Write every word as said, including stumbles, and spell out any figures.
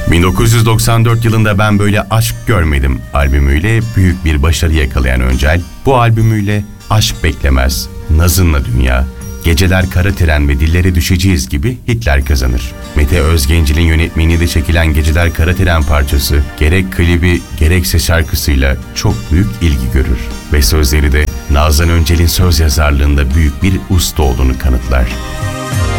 bin dokuz yüz doksan dört yılında Ben Böyle Aşk Görmedim albümüyle büyük bir başarı yakalayan Öncel, bu albümüyle Aşk Beklemez, Nazınla Dünya, Geceler Kara Tren ve Dillere Düşeceğiz gibi hitler kazanır. Mete Özgencil'in yönetmeniyle çekilen Geceler Kara Tren parçası gerek klibi gerekse şarkısıyla çok büyük ilgi görür ve sözleri de Nazan Öncel'in söz yazarlığında büyük bir usta olduğunu kanıtlar.